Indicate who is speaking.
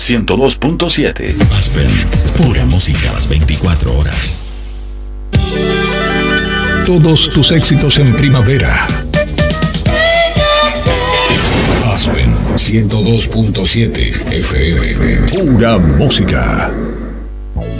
Speaker 1: 102.7.
Speaker 2: Aspen, pura música las 24 horas.
Speaker 3: Todos tus éxitos en primavera. Aspen 102.7 FM. Pura música.